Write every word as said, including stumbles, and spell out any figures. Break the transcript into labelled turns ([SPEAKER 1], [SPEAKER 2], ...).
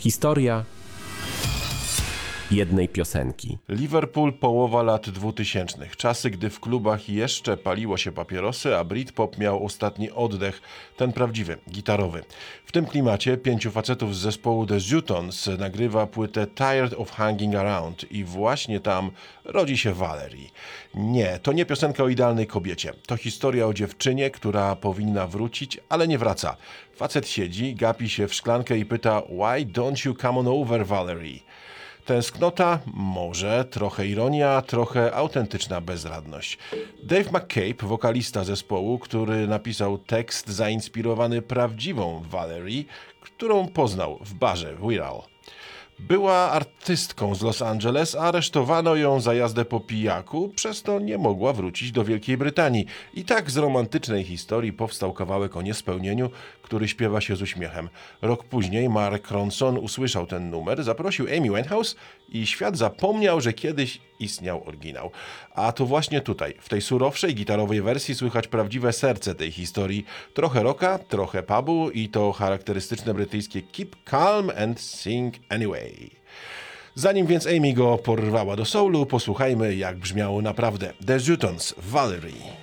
[SPEAKER 1] Historia jednej piosenki.
[SPEAKER 2] Liverpool, połowa lat dwutysięcznych. Czasy, gdy w klubach jeszcze paliło się papierosy, a Britpop miał ostatni oddech, ten prawdziwy, gitarowy. W tym klimacie pięciu facetów z zespołu The Zutons nagrywa płytę Tired of Hanging Around i właśnie tam rodzi się Valerie. Nie, to nie piosenka o idealnej kobiecie. To historia o dziewczynie, która powinna wrócić, ale nie wraca. Facet siedzi, gapi się w szklankę i pyta: "Why don't you come on over, Valerie?" Tęsknota, może, trochę ironia, trochę autentyczna bezradność. Dave McCabe, wokalista zespołu, który napisał tekst zainspirowany prawdziwą Valerie, którą poznał w barze Wirral. Była artystką z Los Angeles, a aresztowano ją za jazdę po pijaku, przez to nie mogła wrócić do Wielkiej Brytanii. I tak z romantycznej historii powstał kawałek o niespełnieniu, który śpiewa się z uśmiechem. Rok później Mark Ronson usłyszał ten numer, zaprosił Amy Winehouse i świat zapomniał, że kiedyś istniał oryginał. A to właśnie tutaj, w tej surowszej gitarowej wersji słychać prawdziwe serce tej historii. Trochę rocka, trochę pubu i to charakterystyczne brytyjskie Keep Calm and Sing Anyway. Zanim więc Amy go porwała do soulu, posłuchajmy, jak brzmiało naprawdę The Zutons, Valerie.